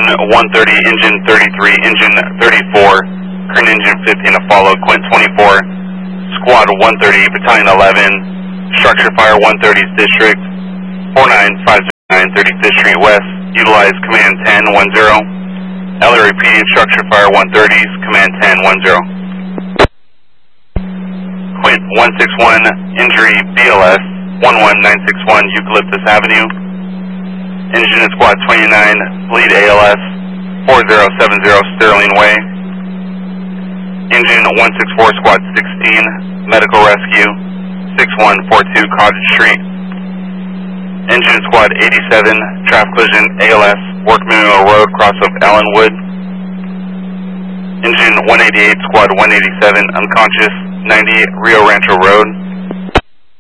130, engine 33, engine 34, current engine 15 to follow, Quint 24, squad 130, battalion 11, structure fire 130's district, 49509 35th Street West, utilize command 1010, LA repeating structure fire 130's, command 1010. Quint 161, injury BLS 11961 Eucalyptus Avenue, engine in squad 29, bleed ALS 4070 Sterling Way, engine 164 squad 16, medical rescue 6142 Cottage Street, engine squad 87, traffic collision ALS, Workman Mill Road, cross of Allenwood, engine 188 squad 187, unconscious 90 Rio Rancho Road,